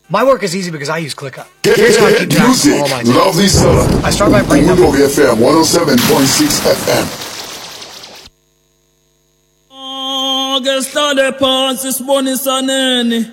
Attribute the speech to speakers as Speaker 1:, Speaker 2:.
Speaker 1: My work is easy because I use ClickUp.
Speaker 2: Get music, lovely summer.
Speaker 1: I start by bringing up
Speaker 2: FM 107.6 FM.
Speaker 3: August, the pants, this morning, son.